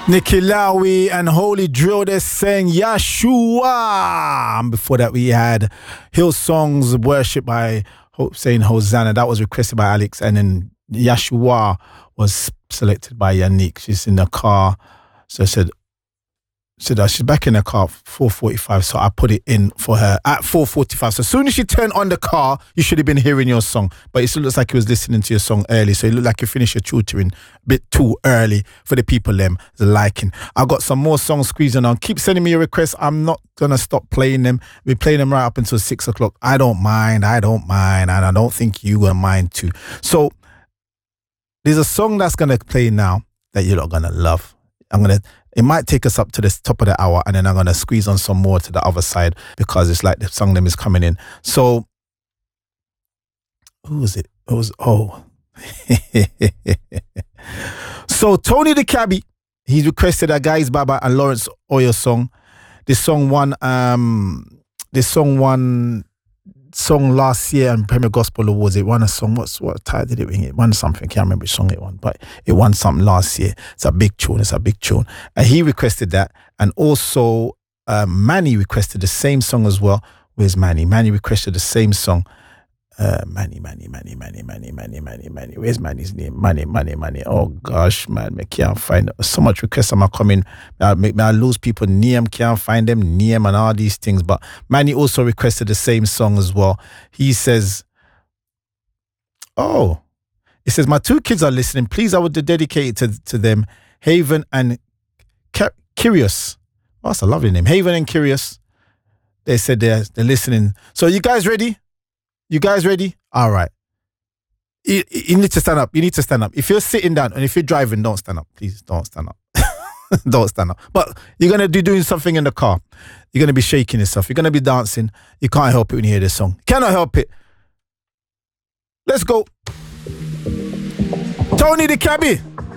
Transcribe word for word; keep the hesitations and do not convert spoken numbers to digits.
Nicky Lowy and Holy Drill, they're saying Yeshua. And before that, we had Hillsong's Worship by saying Hosanna. That was requested by Alex. And then Yeshua was selected by Yannick. She's in the car. So I said, So that she's back in the car at four forty-five, so I put it in for her at four forty-five. So as soon as she turned on the car, you should have been hearing your song. But it still looks like you was listening to your song early, so it looked like you finished your tutoring a bit too early for the people them liking. I got some more songs squeezing on. Keep sending me your requests. I'm not going to stop playing them. We're playing them right up until six o'clock. I don't mind. I don't mind. And I don't think you will mind too. So there's a song that's going to play now that you're not going to love. I'm going to... It might take us up to the top of the hour, and then I'm going to squeeze on some more to the other side because it's like the song them is coming in. So, who was it? It was, oh. So, Tony the Cabbie, he's requested a Guys Baba and Lawrence Oyo song. This song won, um, this song won song last year and Premier Gospel Awards. It won a song. What's what title did it win? It won something. Can't remember which song it won, but it won something last year. It's a big tune. It's a big tune. And he requested that, and also uh, Manny requested the same song as well. Where's Manny? Manny requested the same song. Uh, Manny, Manny, Manny, Manny, Manny, Manny, Manny, Manny. Where's Manny's name? Manny, Manny, Manny. Oh gosh, man, I can't find it. So much requests are coming. I make me I lose people. Niem can't find them. Niem and all these things. But Manny also requested the same song as well. He says, "Oh, it says my two kids are listening. Please, I would dedicate it to to them, Haven and Ca- Curious. Oh, that's a lovely name, Haven and Curious. They said they're they're listening. So you guys ready? You guys ready? All right. You, you need to stand up. You need to stand up. If you're sitting down and if you're driving, don't stand up. Please don't stand up. Don't stand up. But you're going to be doing something in the car. You're going to be shaking yourself. You're going to be dancing. You can't help it when you hear this song. Cannot help it. Let's go. Tony the Cabbie.